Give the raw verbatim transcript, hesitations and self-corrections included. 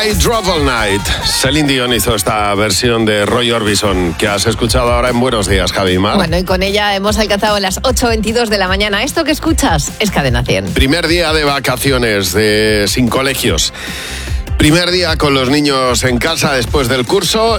I Drove All Night. Celine Dion hizo esta versión de Roy Orbison que has escuchado ahora en Buenos Días, Javi Mar. Bueno, y con ella hemos alcanzado las ocho veintidós de la mañana. Esto que escuchas es Cadena cien. Primer día de vacaciones, de, sin colegios. Primer día con los niños en casa después del curso